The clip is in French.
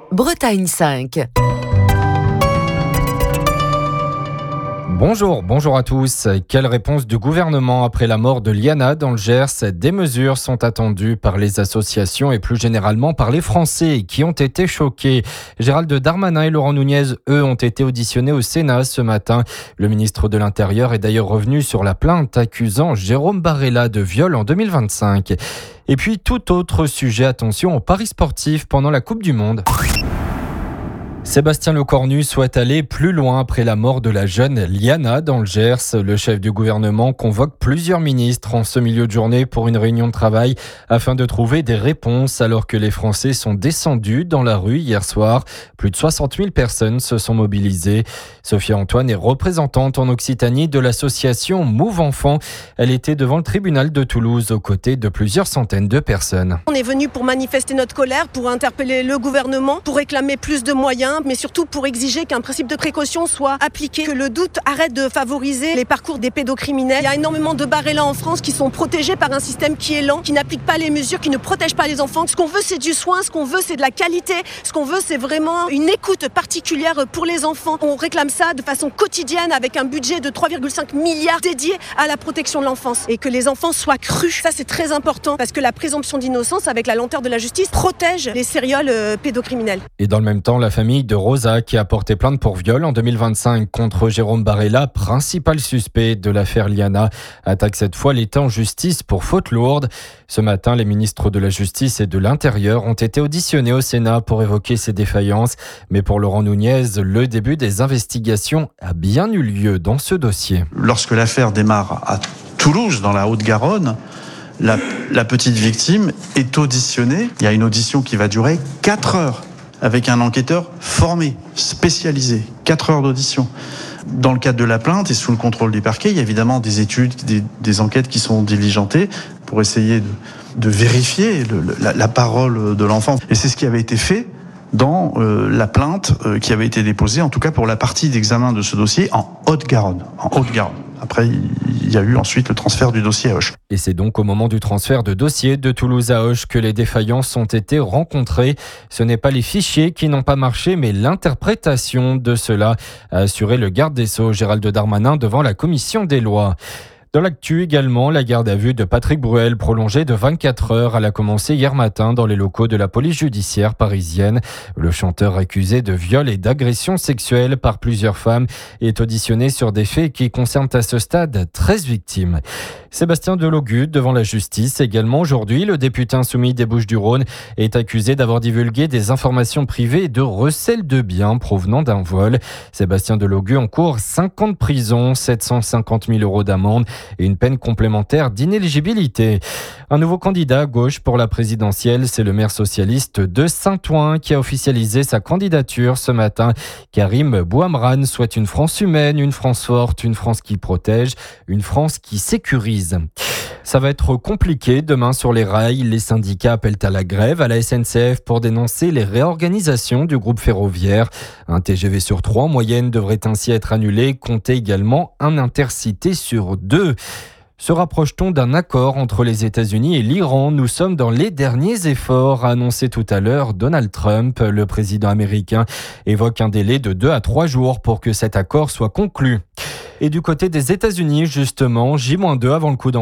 Bretagne 5. Bonjour à tous. Quelle réponse du gouvernement après la mort de Liana dans le Gers? Des mesures sont attendues par les associations et plus généralement par les Français qui ont été choqués. Gérald Darmanin et Laurent Nunez, eux, ont été auditionnés au Sénat ce matin. Le ministre de l'Intérieur est d'ailleurs revenu sur la plainte accusant Jérôme Barella de viol en 2025. Et puis tout autre sujet, attention aux paris sportifs pendant la Coupe du Monde. Sébastien Lecornu souhaite aller plus loin après la mort de la jeune Liana dans le Gers. Le chef du gouvernement convoque plusieurs ministres en ce milieu de journée pour une réunion de travail afin de trouver des réponses alors que les Français sont descendus dans la rue hier soir. Plus de 60 000 personnes se sont mobilisées. Sophia Antoine est représentante en Occitanie de l'association Move Enfants. Elle était devant le tribunal de Toulouse aux côtés de plusieurs centaines de personnes. On est venu pour manifester notre colère, pour interpeller le gouvernement, pour réclamer plus de moyens, mais surtout pour exiger qu'un principe de précaution soit appliqué, que le doute arrête de favoriser les parcours des pédocriminels. Il y a énormément de Barella en France qui sont protégés par un système qui est lent, qui n'applique pas les mesures, qui ne protège pas les enfants. Ce qu'on veut, c'est du soin, ce qu'on veut, c'est de la qualité, ce qu'on veut, c'est vraiment une écoute particulière pour les enfants. On réclame ça de façon quotidienne avec un budget de 3,5 milliards dédié à la protection de l'enfance et que les enfants soient crus. Ça, c'est très important parce que la présomption d'innocence, avec la lenteur de la justice, protège les sérioles pédocriminels. Et dans le même temps, la famille de Rosa qui a porté plainte pour viol en 2025 contre Jérôme Barella, principal suspect de l'affaire Liana, attaque cette fois l'État en justice pour faute lourde. Ce matin, les ministres de la Justice et de l'Intérieur ont été auditionnés au Sénat pour évoquer ces défaillances. Mais pour Laurent Nunez, le début des investigations a bien eu lieu dans ce dossier. Lorsque l'affaire démarre à Toulouse, dans la Haute-Garonne, la petite victime est auditionnée. Il y a une audition qui va durer 4 heures. Avec un enquêteur formé, spécialisé, 4 heures d'audition. Dans le cadre de la plainte et sous le contrôle du parquet, il y a évidemment des études, des enquêtes qui sont diligentées pour essayer de vérifier la parole de l'enfant. Et c'est ce qui avait été fait dans la plainte qui avait été déposée, en tout cas pour la partie d'examen de ce dossier en Haute-Garonne. Après, il y a eu ensuite le transfert du dossier à Auch. Et c'est donc au moment du transfert de dossier de Toulouse à Auch que les défaillances ont été rencontrées. Ce n'est pas les fichiers qui n'ont pas marché, mais l'interprétation de cela, a assuré le garde des Sceaux, Gérald Darmanin, devant la commission des lois. Dans l'actu également, la garde à vue de Patrick Bruel, prolongée de 24 heures, elle a commencé hier matin dans les locaux de la police judiciaire parisienne. Le chanteur accusé de viol et d'agression sexuelle par plusieurs femmes est auditionné sur des faits qui concernent à ce stade 13 victimes. Sébastien Delogu devant la justice également aujourd'hui. Le député insoumis des Bouches-du-Rhône est accusé d'avoir divulgué des informations privées et de recel de biens provenant d'un vol. Sébastien Delogu encourt 5 ans de prison, 750 000 € d'amende et une peine complémentaire d'inéligibilité. Un nouveau candidat à gauche pour la présidentielle, c'est le maire socialiste de Saint-Ouen qui a officialisé sa candidature ce matin. Karim Bouamran souhaite une France humaine, une France forte, une France qui protège, une France qui sécurise. Ça va être compliqué demain sur les rails. Les syndicats appellent à la grève à la SNCF pour dénoncer les réorganisations du groupe ferroviaire. Un TGV sur 3 en moyenne devrait ainsi être annulé. Comptez également un intercité sur 2. Se rapproche-t-on d'un accord entre les États-Unis et l'Iran? Nous sommes dans les derniers efforts, a annoncé tout à l'heure Donald Trump. Le président américain évoque un délai de 2 à 3 jours pour que cet accord soit conclu. Et du côté des États-Unis, justement, J-2 avant le coup d'envoi.